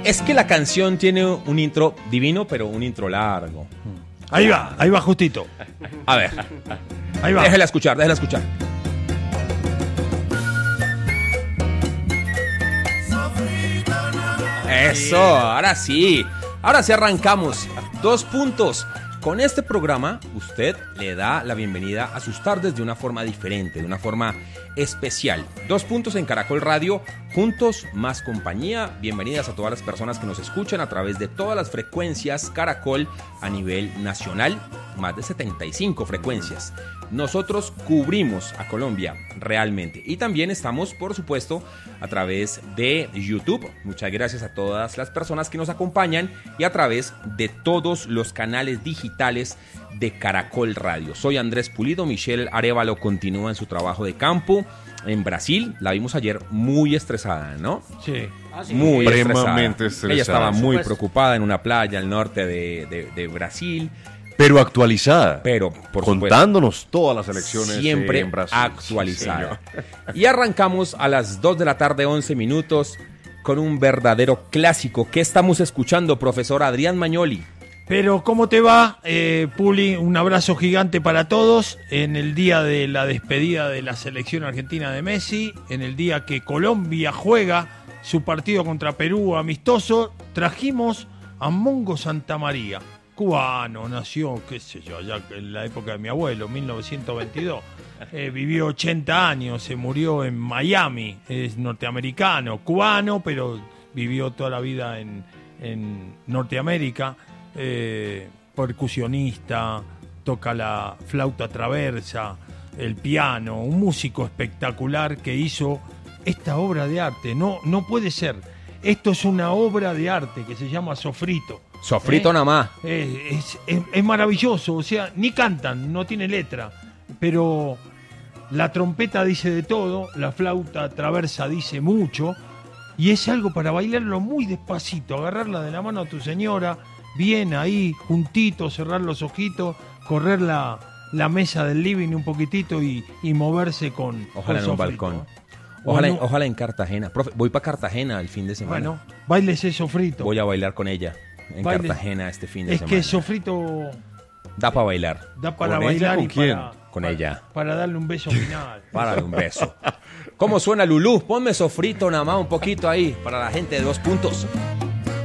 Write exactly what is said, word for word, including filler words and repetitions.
Es que la canción tiene un intro divino, pero un intro largo. Ahí va, ahí va justito. A ver. Ahí va. Déjela escuchar, déjela escuchar. Eso, ahora sí. Ahora sí arrancamos. Dos puntos. Con este programa, usted le da la bienvenida a sus tardes de una forma diferente, de una forma especial. Dos puntos en Caracol Radio, juntos más compañía. Bienvenidas a todas las personas que nos escuchan a través de todas las frecuencias Caracol a nivel nacional, más de setenta y cinco frecuencias. Nosotros cubrimos a Colombia realmente y también estamos, por supuesto, a través de YouTube. Muchas gracias a todas las personas que nos acompañan y a través de todos los canales digitales de Caracol Radio. Soy Andrés Pulido. Michelle Arévalo continúa en su trabajo de campo en Brasil. La vimos ayer muy estresada, ¿no? Sí. Ah, sí. Muy estresada. estresada. Ella estaba muy Pues- preocupada en una playa al norte de, de, de Brasil. Pero actualizada. Pero, por contándonos todas las elecciones siempre en Brasil. actualizada. Sí, y arrancamos a las dos de la tarde, once minutos, con un verdadero clásico. ¿Qué estamos escuchando, profesor Adrián Magnoli? Pero ¿cómo te va, eh, Puli? Un abrazo gigante para todos en el día de la despedida de la selección argentina de Messi, en el día que Colombia juega su partido contra Perú amistoso. Trajimos a Mongo Santamaría, cubano, nació, qué sé yo, allá en la época de mi abuelo, mil novecientos veintidós. Eh, vivió ochenta años, se murió en Miami, es norteamericano, cubano, pero vivió toda la vida en, en Norteamérica. Eh, percusionista, toca la flauta traversa, el piano, un músico espectacular que hizo esta obra de arte. No, no puede ser. Esto es una obra de arte que se llama Sofrito. Sofrito ¿Eh? nada más. Eh, es, es, es maravilloso, o sea, ni cantan, no tiene letra, pero la trompeta dice de todo, la flauta traversa dice mucho, y es algo para bailarlo muy despacito, agarrarla de la mano a tu señora, bien ahí, juntito, cerrar los ojitos, correr la, la mesa del living un poquitito y, y moverse con Ojalá con en un Sofrito, balcón. ¿eh? Ojalá, Bueno, ojalá en Cartagena. Profe, voy para Cartagena el fin de semana. bueno, bailese Sofrito. Voy a bailar con ella en Baile. Cartagena este fin de Es semana. que Sofrito Da para bailar da para ¿Con ella? bailar ¿Con y quién? para, con para- ella. para darle un beso final. Para de un beso. ¿Cómo suena Lulú? Ponme Sofrito nada más un poquito ahí para la gente de dos puntos.